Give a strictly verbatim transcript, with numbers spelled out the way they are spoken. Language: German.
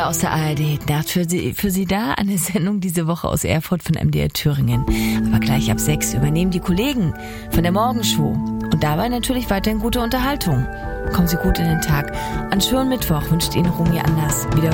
Aus der A R D Nacht für Sie, für Sie da eine Sendung diese Woche aus Erfurt von M D R Thüringen. Aber gleich ab sechs übernehmen die Kollegen von der Morgenshow. Und dabei natürlich weiterhin gute Unterhaltung. Kommen Sie gut in den Tag. An schönen Mittwoch wünscht Ihnen Romy Anders. Wieder